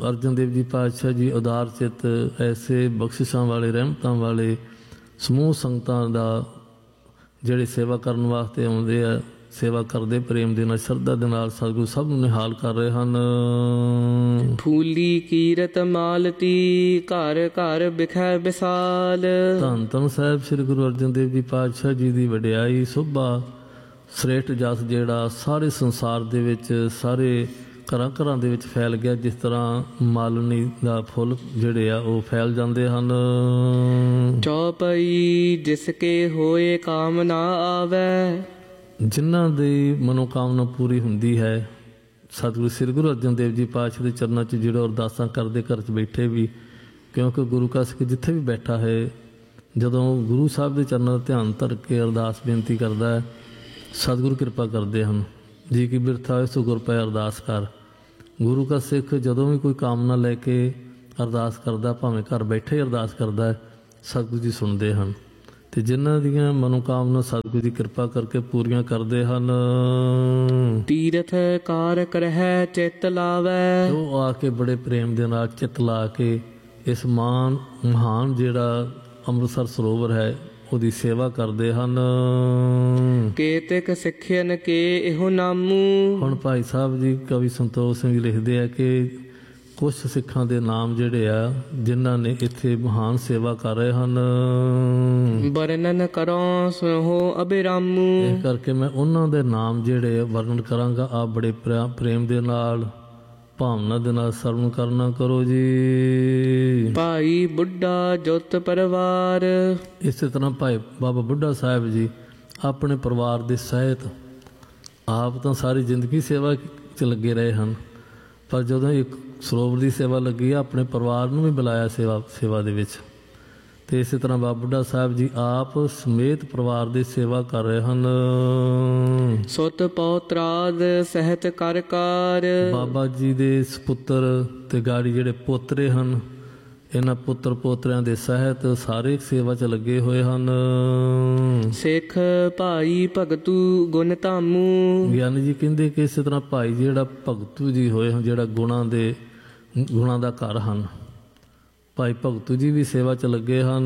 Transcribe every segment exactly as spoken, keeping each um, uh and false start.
ਅਰਜਨ ਦੇਵ ਜੀ ਪਾਤਸ਼ਾਹ ਜੀ ਉਦਾਰ ਚਿੱਤ ਐਸੇ ਬਖਸ਼ਿਸ਼ਾਂ ਵਾਲੇ ਰਹਿਮਤਾਂ ਵਾਲੇ ਸਮੂਹ ਸੰਗਤਾਂ ਦਾ ਜਿਹੜੇ ਸੇਵਾ ਕਰਨ ਵਾਸਤੇ ਆਉਂਦੇ ਆ, ਸੇਵਾ ਕਰਦੇ ਪ੍ਰੇਮ ਦੇ ਨਾਲ ਸ਼ਰਧਾ ਦੇ ਨਾਲ ਸਤਿਗੁਰੂ ਸਭ ਨੂੰ ਨਿਹਾਲ ਕਰ ਰਹੇ ਹਨ। ਫੂਲੀ ਕੀਰਤ ਮਾਲਤੀ ਘਰ ਘਰ ਬਿਖੈ ਵਿਸਾਲ। ਧੰਨ ਧੰਨ ਸਾਹਿਬ ਸ੍ਰੀ ਗੁਰੂ ਅਰਜਨ ਦੇਵ ਜੀ ਪਾਤਸ਼ਾਹ ਜੀ ਦੀ ਵਡਿਆਈ ਸੋਭਾ ਸ੍ਰੇਸ਼ਟ ਜਸ ਜਿਹੜਾ ਸਾਰੇ ਸੰਸਾਰ ਦੇ ਵਿੱਚ ਸਾਰੇ ਘਰਾਂ ਘਰਾਂ ਦੇ ਵਿੱਚ ਫੈਲ ਗਿਆ, ਜਿਸ ਤਰ੍ਹਾਂ ਮਾਲਣੀ ਦਾ ਫੁੱਲ ਜਿਹੜੇ ਆ ਉਹ ਫੈਲ ਜਾਂਦੇ ਹਨ। ਚੌਪਈ ਜਿਸ ਕੇ ਹੋਏ ਕਾਮਨਾ ਆਵੈ। ਜਿਨ੍ਹਾਂ ਦੀ ਮਨੋਕਾਮਨਾ ਪੂਰੀ ਹੁੰਦੀ ਹੈ, ਸਤਿਗੁਰੂ ਸ੍ਰੀ ਗੁਰੂ ਅਰਜਨ ਦੇਵ ਜੀ ਪਾਤਸ਼ਾਹ ਦੇ ਚਰਨਾਂ 'ਚ ਜਿਹੜੇ ਅਰਦਾਸਾਂ ਕਰਦੇ ਘਰ 'ਚ ਬੈਠੇ ਵੀ, ਕਿਉਂਕਿ ਗੁਰੂ ਕਾ ਸਿੱਖ ਜਿੱਥੇ ਵੀ ਬੈਠਾ ਹੈ ਜਦੋਂ ਗੁਰੂ ਸਾਹਿਬ ਦੇ ਚਰਨਾਂ ਦਾ ਧਿਆਨ ਧਰ ਕੇ ਅਰਦਾਸ ਬੇਨਤੀ ਕਰਦਾ ਹੈ, ਸਤਿਗੁਰੂ ਕਿਰਪਾ ਕਰਦੇ ਹਨ। ਜੀ ਕੀ ਬਿਰਥਾ ਹੋਏ ਸੋ ਗੁਰ ਪੈ ਅਰਦਾਸ ਕਰ। ਗੁਰੂ ਕਾ ਸਿੱਖ ਜਦੋਂ ਵੀ ਕੋਈ ਕਾਮਨਾ ਲੈ ਕੇ ਅਰਦਾਸ ਕਰਦਾ, ਭਾਵੇਂ ਘਰ ਬੈਠੇ ਅਰਦਾਸ ਕਰਦਾ ਹੈ, ਸਤਿਗੁਰੂ ਜੀ ਸੁਣਦੇ ਹਨ ਅਤੇ ਜਿਨ੍ਹਾਂ ਦੀਆਂ ਮਨੋਕਾਮਨਾ ਸਤਿਗੁਰੂ ਦੀ ਕਿਰਪਾ ਕਰਕੇ ਪੂਰੀਆਂ ਕਰਦੇ ਹਨ। ਤੀਰਥ ਕਾਰ ਕਰਹਿ ਚਿੱਤ ਲਾਵੈ। ਉਹ ਆ ਕੇ ਬੜੇ ਪ੍ਰੇਮ ਦੇ ਨਾਲ ਚਿੱਤ ਲਾ ਕੇ ਇਸ ਮਾਨ ਮਹਾਨ ਜਿਹੜਾ ਅੰਮ੍ਰਿਤਸਰ ਸਰੋਵਰ ਹੈ ਉਹਦੀ ਸੇਵਾ ਕਰਦੇ ਹਨ। ਕੇਤਿਕ ਸਿੱਖਿਅਨ ਕੇ ਇਹੋ ਨਾਮੂ। ਹੁਣ ਭਾਈ ਸਾਹਿਬ ਜੀ ਕਵੀ ਸੰਤੋਖ ਸਿੰਘ ਲਿਖਦੇ ਆ ਕਿ ਕੁਛ ਸਿੱਖਾਂ ਦੇ ਨਾਮ ਜਿਹੜੇ ਆ ਜਿਨ੍ਹਾਂ ਨੇ ਇੱਥੇ ਮਹਾਨ ਸੇਵਾ ਕਰ ਰਹੇ ਹਨ। ਵਰਣਨ ਕਰੋ ਸੋ ਅਬਿਰਾਮੂ। ਇਸ ਕਰਕੇ ਮੈਂ ਉਹਨਾਂ ਦੇ ਨਾਮ ਜਿਹੜੇ ਵਰਣਨ ਕਰਾਂਗਾ, ਆਪ ਬੜੇ ਪ੍ਰੇਮ ਦੇ ਨਾਲ ਭਾਵਨਾ ਦੇ ਨਾਲ ਸਰਵਣ ਕਰਨਾ ਕਰੋ ਜੀ। ਭਾਈ ਬੁੱਢਾ ਜੁੱਤ ਪਰਿਵਾਰ। ਇਸੇ ਤਰ੍ਹਾਂ ਭਾਈ ਬਾਬਾ ਬੁੱਢਾ ਸਾਹਿਬ ਜੀ ਆਪਣੇ ਪਰਿਵਾਰ ਦੇ ਸਹਿਤ ਆਪ ਤਾਂ ਸਾਰੀ ਜ਼ਿੰਦਗੀ ਸੇਵਾ 'ਚ ਲੱਗੇ ਰਹੇ ਹਨ, ਪਰ ਜਦੋਂ ਇੱਕ ਸਰੋਵਰ ਦੀ ਸੇਵਾ ਲੱਗੀ ਆ ਆਪਣੇ ਪਰਿਵਾਰ ਨੂੰ ਵੀ ਬੁਲਾਇਆ ਸੇਵਾ ਸੇਵਾ ਦੇ ਵਿੱਚ। ਅਤੇ ਇਸੇ ਤਰ੍ਹਾਂ ਬਾਬਾ ਬੁੱਢਾ ਸਾਹਿਬ ਜੀ ਆਪ ਸਮੇਤ ਪਰਿਵਾਰ ਦੀ ਸੇਵਾ ਕਰ ਰਹੇ ਹਨ। ਸੁਤ ਪੌਤਰਾਦ ਸਹਿਤ ਕਰ ਕਾਰ। ਬਾਬਾ ਜੀ ਦੇ ਸਪੁੱਤਰ ਅਤੇ ਗਾੜੀ ਜਿਹੜੇ ਪੋਤਰੇ ਹਨ, ਇਹਨਾਂ ਪੁੱਤਰ ਪੋਤਰਿਆਂ ਦੇ ਸਹਿਤ ਸਾਰੇ ਸੇਵਾ 'ਚ ਲੱਗੇ ਹੋਏ ਹਨ। ਸਿੱਖ ਭਾਈ ਭਗਤੂ ਗੁਣ ਧਾਮੂ। ਗਿਆਨੀ ਜੀ ਕਹਿੰਦੇ ਕਿ ਇਸੇ ਤਰ੍ਹਾਂ ਭਾਈ ਜਿਹੜਾ ਭਗਤੂ ਜੀ ਹੋਏ ਹਨ, ਜਿਹੜਾ ਗੁਣਾਂ ਦੇ ਗੁਣਾਂ ਦਾ ਘਰ ਹਨ, ਭਾਈ ਭਗਤੂ ਜੀ ਵੀ ਸੇਵਾ 'ਚ ਲੱਗੇ ਹਨ।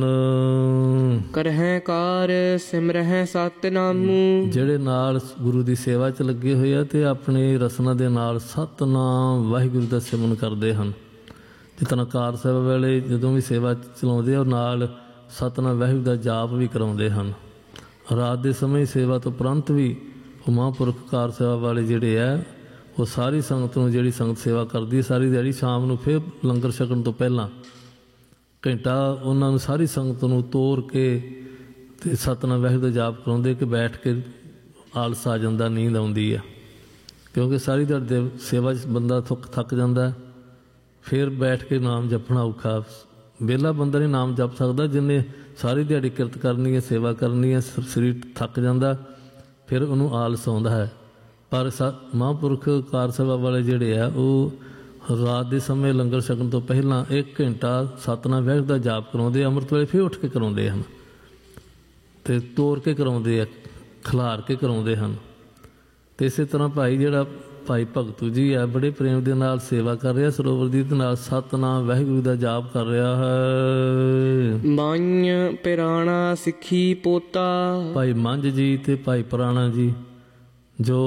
ਕਰਹਿ ਕਾਰ ਸਿਮਰਹਿ ਸਤਿਨਾਮੂ। ਜਿਹੜੇ ਨਾਲ ਗੁਰੂ ਦੀ ਸੇਵਾ 'ਚ ਲੱਗੇ ਹੋਏ ਆ ਅਤੇ ਆਪਣੇ ਰਸਨਾ ਦੇ ਨਾਲ ਸਤਿਨਾਮ ਵਾਹਿਗੁਰੂ ਦਾ ਸਿਮਰਨ ਕਰਦੇ ਹਨ। ਜਿਸ ਤਰ੍ਹਾਂ ਕਾਰ ਸਾਹਿਬ ਵੇਲੇ ਜਦੋਂ ਵੀ ਸੇਵਾ ਚਲਾਉਂਦੇ ਆ, ਉਹ ਨਾਲ ਸਤਿਨਾਮ ਵਾਹਿਗੁਰੂ ਦਾ ਜਾਪ ਵੀ ਕਰਾਉਂਦੇ ਹਨ। ਰਾਤ ਦੇ ਸਮੇਂ ਸੇਵਾ ਤੋਂ ਉਪਰੰਤ ਵੀ ਉਹ ਮਹਾਂਪੁਰਖ ਕਾਰ ਸੇਵਾ ਵਾਲੇ ਜਿਹੜੇ ਆ ਉਹ ਸਾਰੀ ਸੰਗਤ ਨੂੰ, ਜਿਹੜੀ ਸੰਗਤ ਸੇਵਾ ਕਰਦੀ ਸਾਰੀ ਦਿਹਾੜੀ, ਸ਼ਾਮ ਨੂੰ ਫਿਰ ਲੰਗਰ ਛਕਣ ਤੋਂ ਪਹਿਲਾਂ ਘੰਟਾ ਉਹਨਾਂ ਨੂੰ ਸਾਰੀ ਸੰਗਤ ਨੂੰ ਤੋਰ ਕੇ ਅਤੇ ਸਤਿਨਾਮ ਵਾਹਿਗੁਰੂ ਦਾ ਜਾਪ ਕਰਾਉਂਦੇ ਕਿ ਬੈਠ ਕੇ ਆਲਸ ਆ ਜਾਂਦਾ, ਨੀਂਦ ਆਉਂਦੀ ਆ, ਕਿਉਂਕਿ ਸਾਰੀ ਦਿਹਾੜੀ ਦੇ ਸੇਵਾ 'ਚ ਬੰਦਾ ਥੁੱਕ ਥੱਕ ਜਾਂਦਾ। ਫਿਰ ਬੈਠ ਕੇ ਨਾਮ ਜਪਣਾ ਔਖਾ। ਵਿਹਲਾ ਬੰਦਾ ਨਹੀਂ ਨਾਮ ਜਪ ਸਕਦਾ, ਜਿਹਨੇ ਸਾਰੀ ਦਿਹਾੜੀ ਕਿਰਤ ਕਰਨੀ ਹੈ, ਸੇਵਾ ਕਰਨੀ ਹੈ, ਸਰੀਰ ਥੱਕ ਜਾਂਦਾ, ਫਿਰ ਉਹਨੂੰ ਆਲਸ ਆਉਂਦਾ ਹੈ। ਪਰ ਸ ਮਹਾਂਪੁਰਖ ਕਾਰ ਸੇਵਾ ਵਾਲੇ ਜਿਹੜੇ ਆ ਉਹ ਰਾਤ ਦੇ ਸਮੇਂ ਲੰਗਰ ਛਕਣ ਤੋਂ ਪਹਿਲਾਂ ਇੱਕ ਘੰਟਾ ਸਤਿਨਾਮ ਵਾਹਿਗੁਰੂ ਦਾ ਜਾਪ ਕਰਾਉਂਦੇ, ਅੰਮ੍ਰਿਤ ਵੇਲੇ ਫਿਰ ਉੱਠ ਕੇ ਕਰਾਉਂਦੇ ਹਨ ਅਤੇ ਤੋਰ ਕੇ ਕਰਾਉਂਦੇ ਆ, ਖਿਲਾਰ ਕੇ ਕਰਾਉਂਦੇ ਹਨ। ਅਤੇ ਇਸੇ ਤਰ੍ਹਾਂ ਭਾਈ ਜਿਹੜਾ ਭਾਈ ਭਗਤੂ ਜੀ ਆ ਬੜੇ ਪ੍ਰੇਮ ਦੇ ਨਾਲ ਸੇਵਾ ਕਰ ਰਿਹਾ ਸਰੋਵਰ ਦੀ, ਦੇ ਨਾਲ ਸਤਿਨਾਮ ਵਾਹਿਗੁਰੂ ਦਾ ਜਾਪ ਕਰ ਰਿਹਾ ਹੈ। ਮੰਝ ਪਿਰਾਣਾ ਸਿੱਖੀ ਪੋਤਾ। ਭਾਈ ਮੰਝ ਜੀ ਅਤੇ ਭਾਈ ਪੁਰਾਣਾ ਜੀ ਜੋ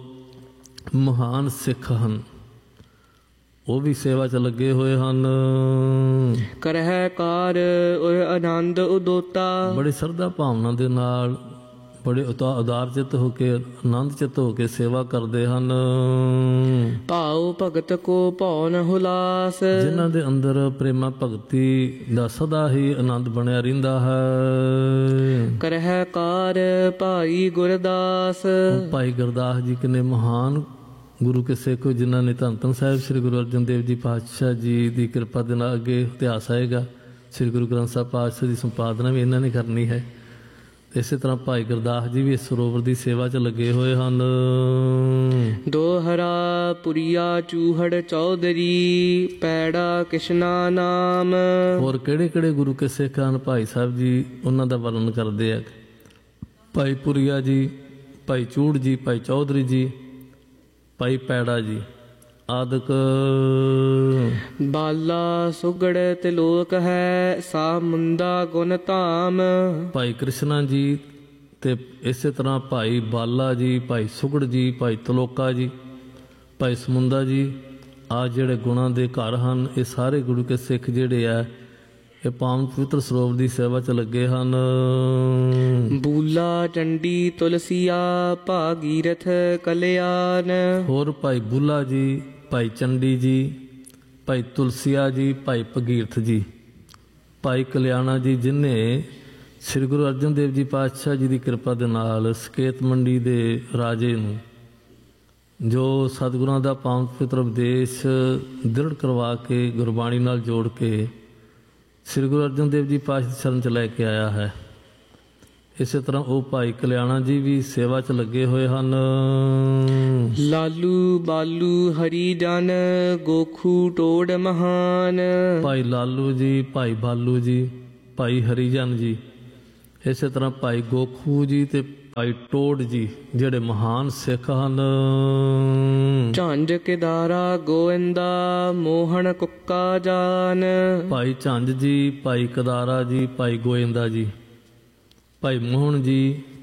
ਮਹਾਨ ਸਿੱਖ ਹਨ, ਉਹ ਵੀ ਸੇਵਾ 'ਚ ਲੱਗੇ ਹੋਏ ਹਨ। ਕਰਹਿ ਕਾਰ ਆਨੰਦ ਉਦੋਤਾ। ਬੜੇ ਸ਼ਰਧਾ ਭਾਵਨਾ ਦੇ ਨਾਲ ਬੜੇ ਉਤਾ ਉਦਾਰ ਚਿੱਤ ਹੋ ਕੇ, ਆਨੰਦ ਚਿੱਤ ਹੋ ਕੇ ਸੇਵਾ ਕਰਦੇ ਹਨ। ਭਾਉ ਭਗਤ ਕੋ ਭਉ ਨ ਹੁਲਾਸ। ਜਿਨ੍ਹਾਂ ਦੇ ਅੰਦਰ ਪ੍ਰੇਮਾ ਭਗਤੀ ਦਾ ਸਦਾ ਹੀ ਆਨੰਦ ਬਣਿਆ ਰਹਿੰਦਾ ਹੈ। ਕਰਹਿ ਕਾਰ ਭਾਈ ਗੁਰਦਾਸ। ਭਾਈ ਗੁਰਦਾਸ ਜੀ ਕਿੰਨੇ ਮਹਾਨ ਗੁਰੂ ਕੇ ਸਿੱਖ, ਜਿਨ੍ਹਾਂ ਨੇ ਧੰਨ ਧੰਨ ਸਾਹਿਬ ਸ੍ਰੀ ਗੁਰੂ ਅਰਜਨ ਦੇਵ ਜੀ ਪਾਤਸ਼ਾਹ ਜੀ ਦੀ ਕਿਰਪਾ ਦੇ ਨਾਲ ਅੱਗੇ ਇਤਿਹਾਸ ਆਏਗਾ। ਸ੍ਰੀ ਗੁਰੂ ਗ੍ਰੰਥ ਸਾਹਿਬ ਪਾਤਸ਼ਾਹ ਦੀ ਸੰਪਾਦਨਾ ਵੀ ਇਹਨਾਂ ਨੇ ਕਰਨੀ ਹੈ। ਇਸੇ ਤਰ੍ਹਾਂ ਭਾਈ ਗੁਰਦਾਸ ਜੀ ਵੀ ਇਸ ਸਰੋਵਰ ਦੀ ਸੇਵਾ 'ਚ ਲੱਗੇ ਹੋਏ ਹਨ। ਦੋਹਰਾ ਪੁਰੀਆ ਚੂਹੜ ਚੌਧਰੀ ਪੈੜਾ ਕਿਸ਼ਨਾ ਨਾਮ। ਹੋਰ ਕਿਹੜੇ ਕਿਹੜੇ ਗੁਰੂ ਕੇ ਸਿੱਖ ਹਨ ਭਾਈ ਸਾਹਿਬ ਜੀ ਉਹਨਾਂ ਦਾ ਵਰਣਨ ਕਰਦੇ ਆ। ਭਾਈ ਪੁਰੀਆ ਜੀ, ਭਾਈ ਚੂੜ ਜੀ, ਭਾਈ ਚੌਧਰੀ ਜੀ, ਭਾਈ ਪੈੜਾ ਜੀ, ਆਦਿਕ। ਬਾਲਾ ਸੁਗੜ ਤਿਲੋਕ ਹੈ, ਸਾ ਮੁੰਦਾ ਗੁਣ ਧਾਮ। ਭਾਈ ਕ੍ਰਿਸ਼ਨਾ ਜੀ ਤੇ ਇਸੇ ਤਰ੍ਹਾਂ ਭਾਈ ਬਾਲਾ ਜੀ, ਭਾਈ ਸੁਗੜ ਜੀ, ਭਾਈ ਤਲੋਕਾ ਜੀ, ਭਾਈ ਸਮੁੰਦਾ ਜੀ, ਆ ਜਿਹੜੇ ਗੁਣਾਂ ਦੇ ਘਰ ਹਨ, ਇਹ ਸਾਰੇ ਗੁਰੂ ਕੇ ਸਿੱਖ ਜਿਹੜੇ ਆ ਇਹ ਪਾਵਨ ਪਵਿੱਤਰ ਸਰੋਵਰ ਦੀ ਸੇਵਾ 'ਚ ਲੱਗੇ ਹਨ। ਬੂਲਾ ਚੰਡੀ ਤੁਲਸੀਆ, ਭਾਗੀਰਥ ਕਲਿਆਣ। ਹੋਰ ਭਾਈ ਬੁੱਲਾ ਜੀ, ਭਾਈ ਚੰਡੀ ਜੀ, ਭਾਈ ਤੁਲਸੀਆ ਜੀ, ਭਾਈ ਭਗੀਰਥ ਜੀ, ਭਾਈ ਕਲਿਆਣਾ ਜੀ, ਜਿਨ੍ਹੇ ਸ੍ਰੀ ਗੁਰੂ ਅਰਜਨ ਦੇਵ ਜੀ ਪਾਤਸ਼ਾਹ ਜੀ ਦੀ ਕਿਰਪਾ ਦੇ ਨਾਲ ਸਕੇਤ ਮੰਡੀ ਦੇ ਰਾਜੇ ਨੂੰ ਜੋ ਸਤਿਗੁਰਾਂ ਦਾ ਪਾਵਨ ਪਵਿੱਤਰ ਉਪਦੇਸ਼ ਦ੍ਰਿੜ ਕਰਵਾ ਕੇ ਗੁਰਬਾਣੀ ਨਾਲ ਜੋੜ ਕੇ ਸ੍ਰੀ ਗੁਰੂ ਅਰਜਨ ਦੇਵ ਜੀ ਪਾਤਸ਼ਾਹ ਦੀ ਸ਼ਰਨ 'ਚ ਲੈ ਕੇ ਆਇਆ ਹੈ। ਇਸੇ ਤਰ੍ਹਾਂ ਉਹ ਭਾਈ ਕਲਿਆਣਾ ਜੀ ਵੀ ਸੇਵਾ 'ਚ ਲੱਗੇ ਹੋਏ ਹਨ। ਲਾਲੂ ਬਾਲੂ ਹਰੀ ਜਨ, ਗੋਖੂ ਟੋੜ ਮਹਾਨ। ਭਾਈ ਲਾਲੂ ਜੀ, ਭਾਈ ਬਾਲੂ ਜੀ, ਭਾਈ ਹਰੀਜਨ ਜੀ, ਇਸੇ ਤਰ੍ਹਾਂ ਭਾਈ ਗੋਖੂ ਜੀ ਤੇ ਭਾਈ ਟੋੜ ਜੀ ਜਿਹੜੇ ਮਹਾਨ ਸਿੱਖ ਹਨ। ਝੰਜ ਕਿਦਾਰਾ ਗੋਇੰਦਾ, ਮੋਹਨ ਕੁੱਕਾ ਜਾਨ। ਭਾਈ ਝੰਜ ਜੀ, ਭਾਈ ਕਦਾਰਾ ਜੀ, ਭਾਈ ਗੋਇੰਦਾ ਜੀ, ਭਾਈ ਮੋਹਨ ਜੀ,